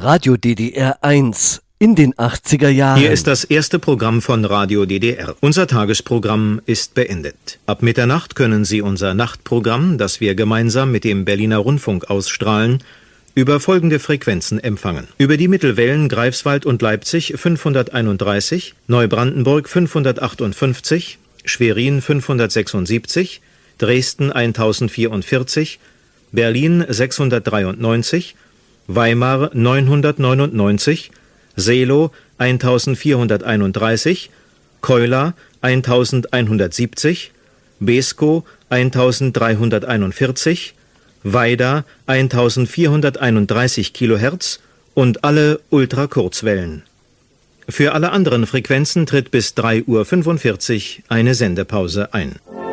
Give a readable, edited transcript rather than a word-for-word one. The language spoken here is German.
Radio DDR 1 in den 80er Jahren. Hier ist das erste Programm von Radio DDR. Unser Tagesprogramm ist beendet. Ab Mitternacht können Sie unser Nachtprogramm, das wir gemeinsam mit dem Berliner Rundfunk ausstrahlen, über folgende Frequenzen empfangen. Über die Mittelwellen Greifswald und Leipzig 531, Neubrandenburg 558, Schwerin 576, Dresden 1044, Berlin 693, Weimar 999, Seelow 1431, Keula 1170, Beeskow 1341, Weida 1431 kHz und alle Ultrakurzwellen. Für alle anderen Frequenzen tritt bis 3:45 Uhr eine Sendepause ein.